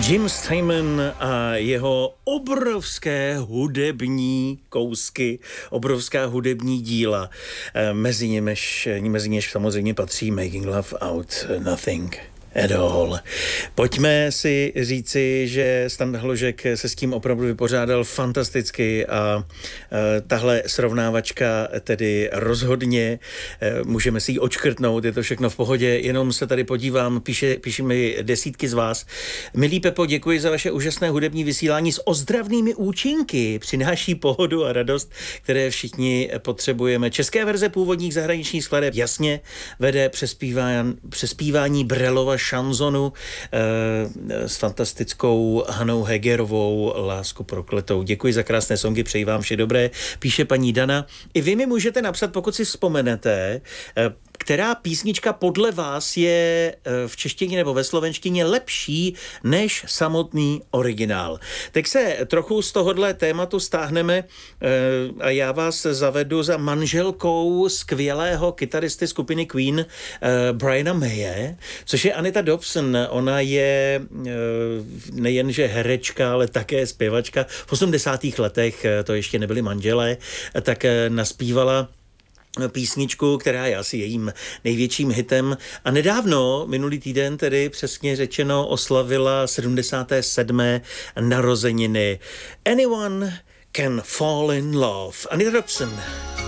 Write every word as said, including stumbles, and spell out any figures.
Jim Steinman a jeho obrovské hudební kousky, obrovská hudební díla. Mezi němež, mezi něž samozřejmě patří Making Love Out Nothing at all. Pojďme si říci, že Standa Hložek se s tím opravdu vypořádal fantasticky a e, tahle srovnávačka tedy rozhodně e, můžeme si ji odškrtnout, je to všechno v pohodě, jenom se tady podívám, píše, píši mi desítky z vás. Milý Pepo, děkuji za vaše úžasné hudební vysílání s ozdravnými účinky, přináší pohodu a radost, které všichni potřebujeme. České verze původních zahraničních skladeb jasně vede přespívání, přespívání Brelova šanzonu e, s fantastickou Hanou Hegerovou Lásku prokletou. Děkuji za krásné songy, přeji vám vše dobré. Píše paní Dana. I vy mi můžete napsat, pokud si vzpomenete, e, která písnička podle vás je v češtině nebo ve slovenštině lepší než samotný originál. Teď se trochu z tohohle tématu stáhneme a já vás zavedu za manželkou skvělého kytaristy skupiny Queen Briana Maye, což je Anita Dobson. Ona je nejenže herečka, ale také zpěvačka. V osmdesátých letech, to ještě nebyli manželé, tak naspívala písničku, která je asi jejím největším hitem. A nedávno, minulý týden tedy přesně řečeno, oslavila sedmdesáté sedmé narozeniny. Anyone Can Fall in Love. Anita Dobson.